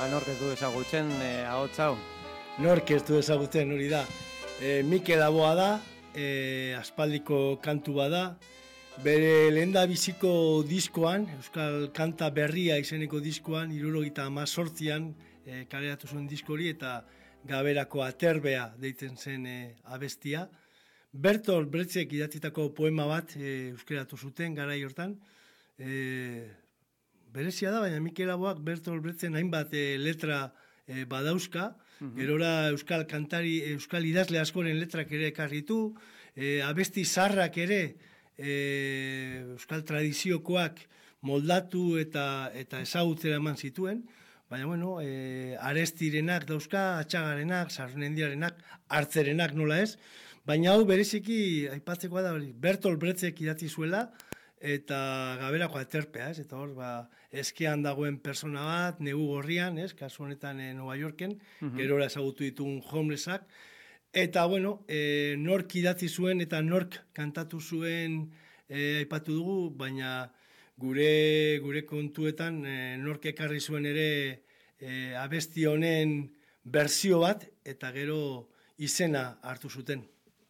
Nork ez du ezagutzen ahots hau? Nork ez du ezagutzen hori da. Mikel Aboa da, aspaldiko kantu bada. Bere lehendabiziko diskoan, Euskal Kanta Berria izeneko diskoan, 1978an kaleratu zuen disko hori eta Gaberako Aterbea deitzen zen abestia. Bertolt Brechtek idatzitako poema bat euskeratu zuten garai hortan. Berezia da, baina Mikel Aboak Bertolt Brechten hainbat letra badauzka, gerora euskal idazle askoren letrak ere ekarritu, abesti zarrak ere euskal tradiziokoak moldatu eta ezagutzera eman zituen, baina bueno, Arestirenak dauzka, Atxagarenak, Sarnendiarenak, Hartzerenak nola ez, baina hau bereziki aipatzekoa da Bertolt Brechtek idatzi zuela, eta Gaberako Aterpea, ez? Eta hor, eskean dagoen persona bat, negu gorrian, ez? Kasu honetan Nova Yorken, gerora ezagutu ditugun homelessak. Eta, bueno, nork idatzi zuen eta nork kantatu zuen aipatu dugu, baina gure kontuetan nork ekarri zuen ere abesti honen berzio bat, eta gero izena hartu zuten.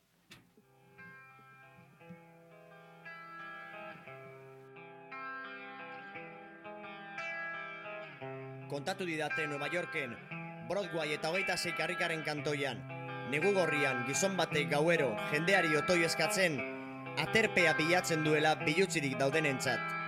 Kontatu didate Nueva Yorken, Broadway eta 26 karrikaren kantoian, negu gorrian gizon batek gauero jendeari otoi eskatzen, aterpea bilatzen duela bilutzirik daudenentzat.